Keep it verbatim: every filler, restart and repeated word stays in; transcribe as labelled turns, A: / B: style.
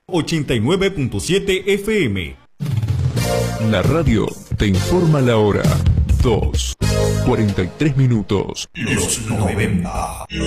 A: ochenta y nueve punto siete F M.
B: La radio te informa la hora. dos, cuarenta y tres minutos.
A: Los noventa.